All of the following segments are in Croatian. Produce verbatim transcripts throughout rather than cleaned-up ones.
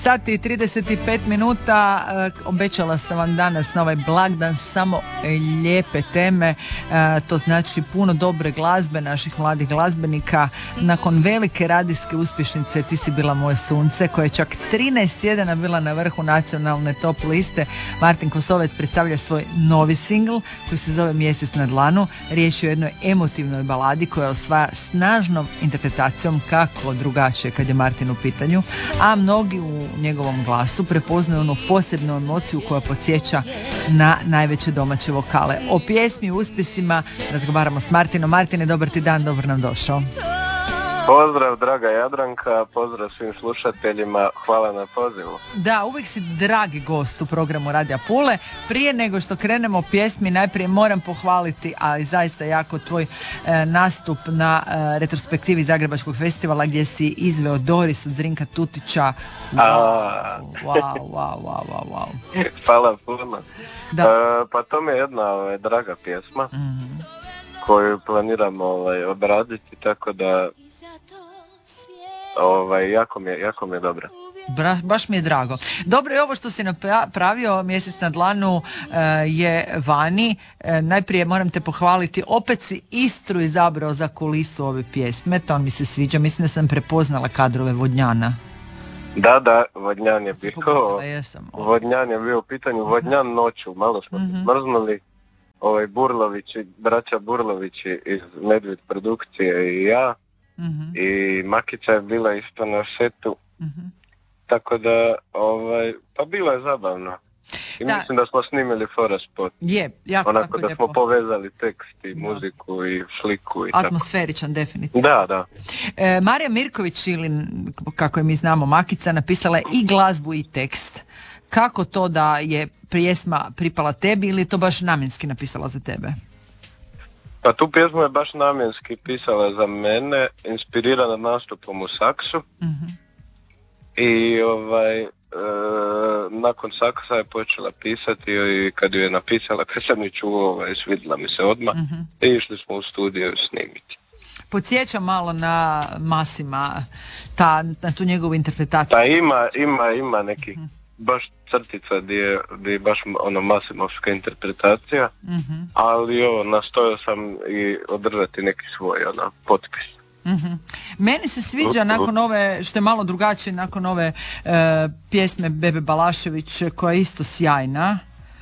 Sati i trideset pet minuta, e, obećala sam vam danas na ovaj blagdan samo e, lijepe teme, e, to znači puno dobre glazbe naših mladih glazbenika. Nakon velike radijske uspješnice Ti si bila moje sunce, koja je čak trinaest tjedana bila na vrhu nacionalne top liste, Martin Kosovec predstavlja svoj novi singl koji se zove Mjesec na dlanu. Riječ je o jednoj emotivnoj baladi koja osvaja snažnom interpretacijom, kako drugačije kad je Martin u pitanju, a mnogi u njegovom glasu prepoznaju onu posebnu emociju koja podsjeća na najveće domaće vokale. O pjesmi i uspjesima razgovaramo s Martinom. Martine, dobar ti dan, dobro nam došao. Pozdrav draga Jadranka, pozdrav svim slušateljima, hvala na pozivu. Da, uvijek si dragi gost u programu Radija Pule. Prije nego što krenemo o pjesmi, najprije moram pohvaliti, ali zaista jako tvoj e, nastup na e, retrospektivi Zagrebačkog festivala gdje si izveo Doris od Zrinka Tutića. Wow, wow, wow, wow, wow, wow. Hvala puno. Da. E, pa to mi je jedna ovaj, draga pjesma mm-hmm. koju planiramo ovaj, obraditi, tako da Ovaj, jako mi je, jako mi je dobro. Bra, baš mi je drago. Dobro je ovo što si napravio, Mjesec na dlanu uh, je vani. Uh, najprije moram te pohvaliti, opet si Istru izabrao za kulisu ove pjesme, to mi se sviđa. Mislim da sam prepoznala kadrove Vodnjana. Da, da, Vodnjan je bio. Pogledala, jesam. Vodnjan je bio u pitanju, Vodnjan noću, malo smo mm-hmm. mrznuli. Ovaj Burlovići, braća Burlovići iz Medved produkcije i ja. Mm-hmm. I Makica je bila isto na setu, mm-hmm. tako da ovaj, pa bilo je zabavno i da. Mislim da smo snimili fora spot, je, jako, onako da lijepo. Smo povezali tekst i da. Muziku i sliku i atmosferičan tako. Definitivno. Da, da. E, Marija Mirković ili kako je mi znamo Makica napisala je i glazbu i tekst. Kako to da je pjesma pripala tebi ili to baš namjenski napisala za tebe? Pa tu pjesmu je baš namjenski pisala za mene, inspirirana nastupom u Saksu. Mm-hmm. I ovaj, e, nakon Saksa je počela pisati i kad ju je napisala, kad sam ju čuo, ovaj, svidjela mi se odmah mm-hmm. i išli smo u studiju snimiti. Podsjeća malo na Masima, ta, na tu njegovu interpretaciju. Pa ima, ima, ima neki mm-hmm. baš crtica gdje je, gdje je baš ono masimovska interpretacija, mm-hmm. ali ovo, nastojao sam i održati neki svoj ono, potpis. Mm-hmm. Meni se sviđa nakon ove, što je malo drugačije, nakon ove e, pjesme Bebe Balašević koja je isto sjajna,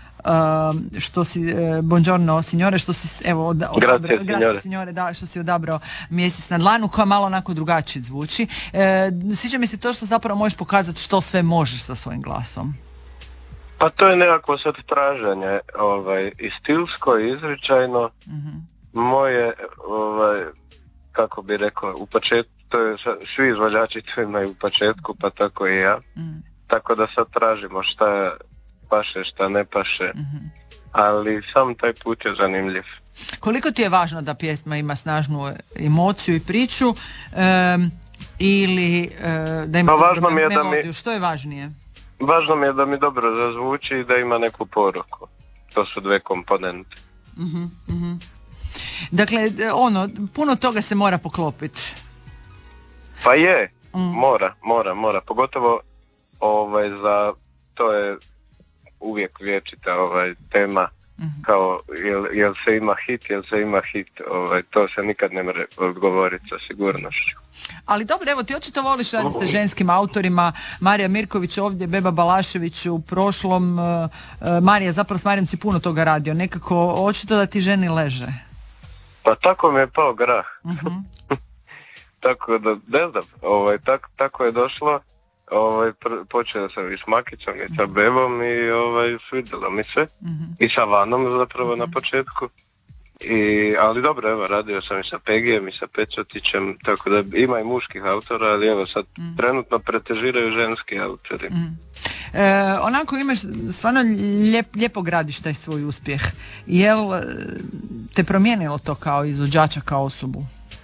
e, što si, e, Buongiorno signore, što si evo od, odabrao, Grazie, signore. signore, da, što si odabrao Mjesec na dlanu, koja malo onako drugačije zvuči. E, sviđa mi se to što zapravo možeš pokazati što sve možeš sa svojim glasom. Pa to je nekako sad traženje, ovaj, i stilsko i izričajno. Mm-hmm. Moje, ovaj, kako bi rekao, u početku, to je, svi izvođači to imaju u početku, pa tako i ja. Mm. Tako da sad tražimo šta paše, šta ne paše, mm-hmm. ali sam taj put je zanimljiv. Koliko ti je važno da pjesma ima snažnu emociju i priču, um, ili uh, da ima pa važno mi je melodiju, da mi... što je važnije? Važno mi je da mi dobro zazvuči i da ima neku poruku. To su dve komponente. Mm-hmm, mm-hmm. Dakle, ono, puno toga se mora poklopiti. Pa je, mm. mora, mora, mora. Pogotovo ovaj, za, to je uvijek vječita ovaj, tema, mm-hmm. kao jel, jel se ima hit, jel se ima hit. Ovaj, to se nikad ne može odgovoriti sa sigurnošću. Ali dobro, evo ti očito voliš raditi sa ženskim autorima, Marija Mirković ovdje, Beba Balašević u prošlom, uh, uh, Marija, zapravo s Marijom si puno toga radio, nekako očito da ti ženi leže. Pa tako mi je pao grah. Uh-huh. Tako da, ne znam, ovaj, tak, tako je došlo, ovaj, pr- počeo sam i s Makicom i sa Bebom i ovaj, svidjelo mi se, uh-huh. i sa Vanom zapravo uh-huh. na početku. I, ali dobro, evo, radio sam i sa Pegijem i sa Pečotićem, tako da ima i muških autora, ali evo sad mm. trenutno pretežiraju ženski autori. Mm. E, onako imaš stvarno lijep, lijepo gradiš taj svoj uspjeh. Jel te promijenilo to kao izvođača, kao osobu?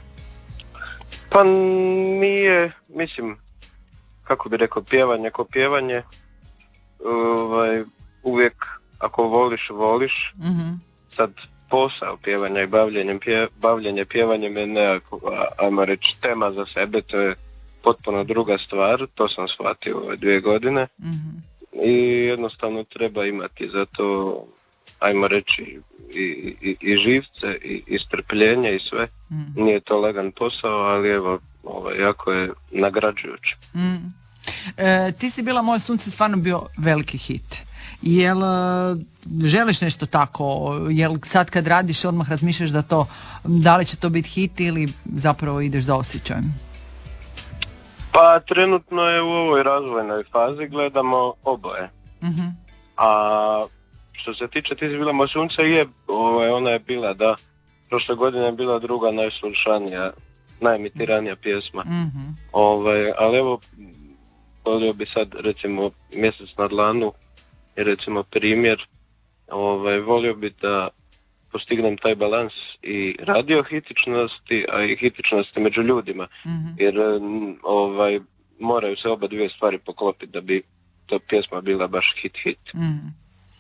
Pa nije, mislim, kako bi rekao, pjevanje ko pjevanje, ovaj, uvijek ako voliš, voliš, mm-hmm. sad posao pjevanja i bavljenjem pje, bavljenje pjevanjem je nekako, ajmo reći, tema za sebe, to je potpuno druga stvar, to sam shvatio ove dvije godine mm-hmm. i jednostavno treba imati za to, ajmo reći, i, i, i živce i, i strpljenje i sve. Mm. Nije to lagan posao, ali evo, ovaj, jako je nagrađujuće. Mm. E, ti si bila Moje sunce, stvarno bio veliki hit. Jel želiš nešto tako? Jel sad kad radiš odmah razmišljaš da to, da li će to biti hit ili zapravo ideš za osjećajem? Pa trenutno je u ovoj razvojnoj fazi, gledamo oboje. Mm-hmm. A što se tiče Ti si bila Moje sunce, je, ovaj, ona je bila, da, prošle godine je bila druga najslušanija, najemitiranija pjesma. Mm-hmm. Ovaj, ali evo, volio bi sad recimo Mjesec na dlanu i recimo primjer, ovaj, volio bi da postignem taj balans i radio hitičnosti, a i hitičnosti među ljudima, mm-hmm. jer ovaj, moraju se oba dvije stvari poklopiti da bi ta pjesma bila baš hit hit. Mm.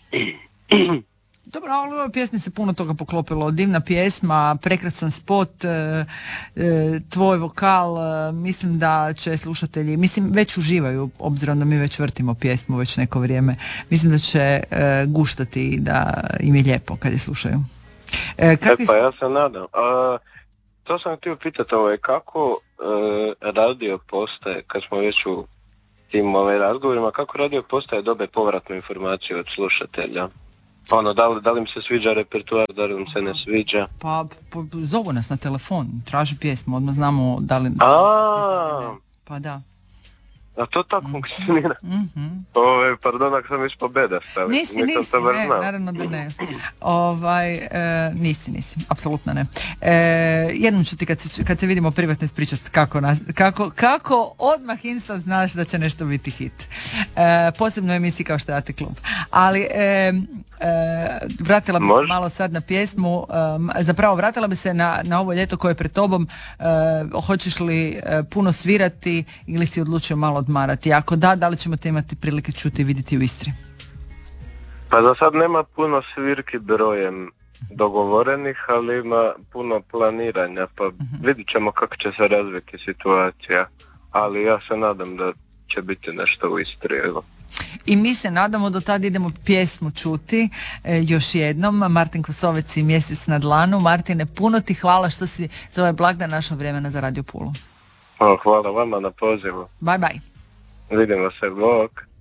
Dobro, ali u ovoj pjesmi se puno toga poklopilo. Divna pjesma, prekrasan spot, e, e, tvoj vokal, e, mislim da će slušatelji, mislim već uživaju, obzirom da mi već vrtimo pjesmu već neko vrijeme, mislim da će e, guštati i da im je lijepo kad je slušaju. E, kakvi... e pa ja se nadam. A, to sam htio pitati, ovaj, kako e, radio postaje, kad smo već u tim ovaj, razgovorima, kako radio postaje dobe povratnu informaciju od slušatelja? Ono, da li, da li im se sviđa repertoar, da li im se ne sviđa? Pa, pa zovu nas na telefon, traži pjesmu, odmah znamo da li... A, pa da. A to tako funkcionira? Mm-hmm. Ove, pardon, ako sam već pobeda stavio. Nisi, nisi, ne, naravno da ne. Ovaj, e, nisi, nisi, apsolutno ne. E, jednom ću ti kad se, kad se vidimo privatno ispričati kako, nas, kako, kako odmah instant znaš da će nešto biti hit. E, posebno u emisiji kao što je A T klub. Ali e, e, vratila bi se malo sad na pjesmu, e, zapravo vratila bi se na, na ovo ljeto koje je pred tobom. E, hoćeš li e, puno svirati ili si odlučio malo odmarati? Ako da, da li ćemo te imati prilike čuti i vidjeti u Istri? Pa za sad nema puno svirki brojem dogovorenih, ali ima puno planiranja, pa uh-huh. vidit ćemo kako će se razviti situacija, ali ja se nadam da će biti nešto u Istri, evo. I mi se nadamo, do tada idemo pjesmu čuti e, još jednom. Martin Kosovec i Mjesec na dlanu. Martine, puno ti hvala što si za ovaj blagdan našao vremena za Radio Pulu. O, hvala vama na pozivu. Bye bye. Vidimo se, bok.